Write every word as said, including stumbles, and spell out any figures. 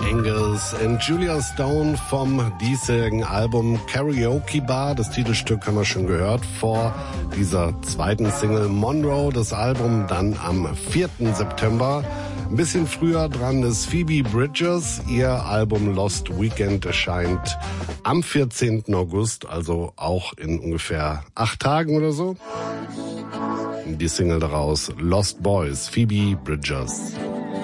Angus und Julia Stone vom diesjährigen Album Karaoke Bar. Das Titelstück haben wir schon gehört vor dieser zweiten Single Monroe. Das Album dann am vierten September. Ein bisschen früher dran ist Phoebe Bridgers. Ihr Album Lost Weekend erscheint am vierzehnten August, also auch in ungefähr acht Tagen oder so. Die Single daraus Lost Boys, Phoebe Bridgers.